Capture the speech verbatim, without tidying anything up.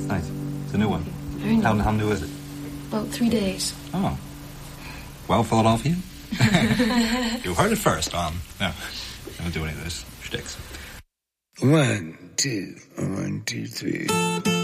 Nice. It's a new one. Very new. How, how new is it? About three days. Oh. Well, Philadelphia. You heard it first. Um, no, I don't do any of those shticks. One, two, one, two, three.